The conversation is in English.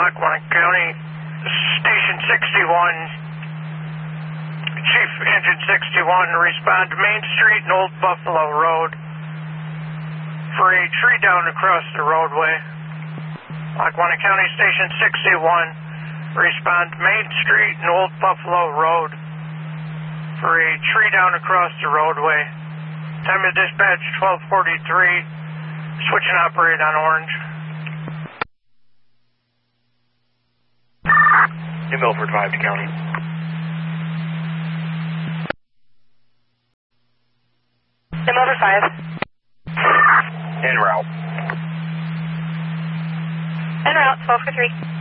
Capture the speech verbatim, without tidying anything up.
Lackawanna County, Station sixty-one, Chief Engine sixty-one, respond to Main Street and Old Buffalo Road for a tree down across the roadway. Lackawanna County, Station sixty-one, respond to Main Street and Old Buffalo Road for a tree down across the roadway. Time of dispatch twelve forty-three, switch and operate on orange. New Milford five to County. New Milford five. En route. En route, twelve for three.